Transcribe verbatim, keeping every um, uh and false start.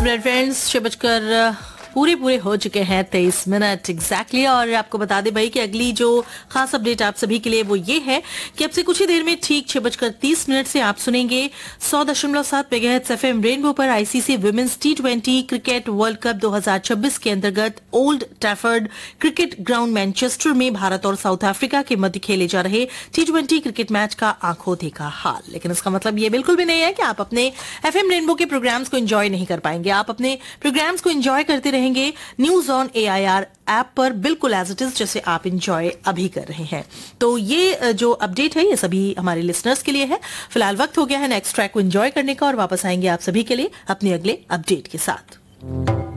Red friends छह बजकर पूरे पूरे हो चुके हैं तेईस मिनट एग्जैक्टली। और आपको बता दें भाई कि अगली जो खास अपडेट आप सभी के लिए वो ये है कि अब से कुछ ही देर में ठीक छह बजकर तीस मिनट से आप सुनेंगे सौ दशमलव सात मेगाहर्ट्ज एफएम रेनबो पर ICC women's T twenty cricket world cup दो हज़ार छब्बीस के अंतर्गत old Trafford cricket ground Manchester में भारत और साउथ अफ्रीका के मध्य खेले जा रहे टी ट्वेंटी क्रिकेट मैच का आंखों देखा हाल। लेकिन इसका मतलब ये बिल्कुल भी नहीं है कि आप अपने एफएम रेनबो के प्रोग्राम्स को एंजॉय नहीं कर पाएंगे। आप अपने प्रोग्राम्स को एंजॉय करते रहेंगे न्यूज ऑन एआईआर ऐप पर बिल्कुल एज इट इज जैसे आप एंजॉय अभी कर रहे हैं। तो ये जो अपडेट है ये सभी हमारे लिसनर्स के लिए है। फिलहाल वक्त हो गया है नेक्स्ट ट्रैक को एंजॉय करने का और वापस आएंगे आप सभी के लिए अपने अगले अपडेट के साथ।